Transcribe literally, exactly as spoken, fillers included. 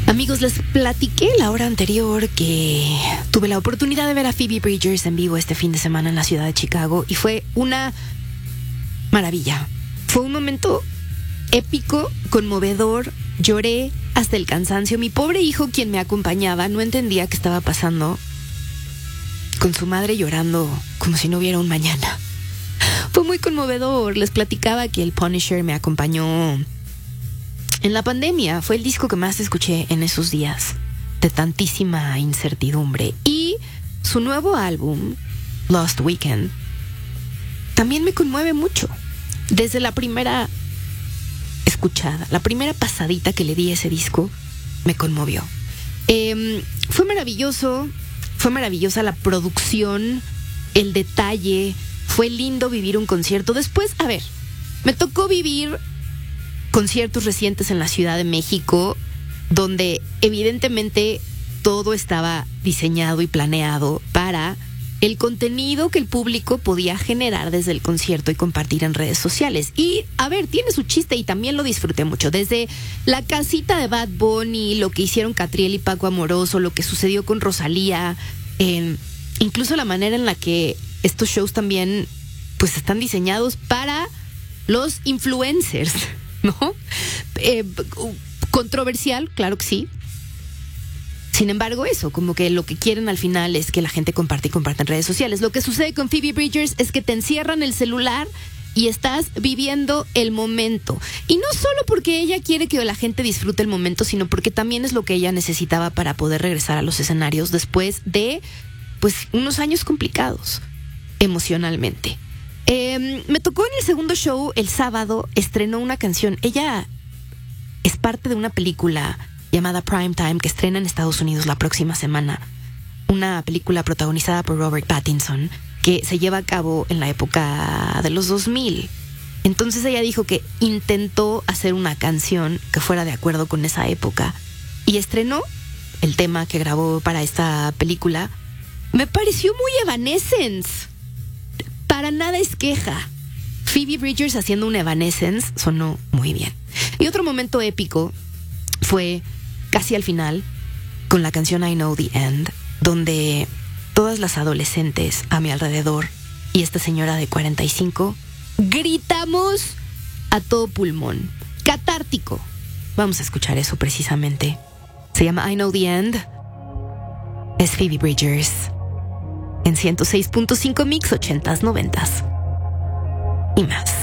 Amigos, les platiqué la hora anterior que tuve la oportunidad de ver a Phoebe Bridgers en vivo este fin de semana en la ciudad de Chicago y fue una maravilla. Fue un momento épico, conmovedor, lloré hasta el cansancio. Mi pobre hijo, quien me acompañaba, no entendía qué estaba pasando, con su madre llorando como si no hubiera un mañana. Fue muy conmovedor. Les platicaba que el Punisher me acompañó en la pandemia. Fue el disco que más escuché en esos días de tantísima incertidumbre. Y su nuevo álbum, Lost Weekend, también me conmueve mucho. Desde la primera escuchada, la primera pasadita que le di a ese disco, me conmovió. Eh, fue maravilloso, fue maravillosa la producción, el detalle. Fue lindo vivir un concierto. Después, a ver, me tocó vivir conciertos recientes en la Ciudad de México, donde evidentemente todo estaba diseñado y planeado para el contenido que el público podía generar desde el concierto y compartir en redes sociales. Y, a ver, tiene su chiste y también lo disfruté mucho. Desde la casita de Bad Bunny, lo que hicieron Catriel y Paco Amoroso, lo que sucedió con Rosalía, eh, incluso la manera en la que estos shows también pues están diseñados para los influencers, ¿no? Eh, controversial, claro que sí. Sin embargo, eso, como que lo que quieren al final es que la gente comparte y comparte en redes sociales. Lo que sucede con Phoebe Bridgers es que te encierran el celular y estás viviendo el momento. Y no solo porque ella quiere que la gente disfrute el momento, sino porque también es lo que ella necesitaba para poder regresar a los escenarios después de pues unos años complicados emocionalmente. Eh, me tocó en el segundo show, el sábado, estrenó una canción. Ella es parte de una película llamada Prime Time, que estrena en Estados Unidos la próxima semana. Una película protagonizada por Robert Pattinson, que se lleva a cabo en la época de los dos mil. Entonces ella dijo que intentó hacer una canción que fuera de acuerdo con esa época y estrenó el tema que grabó para esta película. Me pareció muy Evanescence. Para nada es queja. Phoebe Bridgers haciendo un Evanescence sonó muy bien. Y otro momento épico fue casi al final, con la canción I Know the End, donde todas las adolescentes a mi alrededor y esta señora de cuarenta y cinco gritamos a todo pulmón. Catártico. Vamos a escuchar eso precisamente. Se llama I Know the End. Es Phoebe Bridgers en ciento seis punto cinco Mix, ochentas, noventas y más.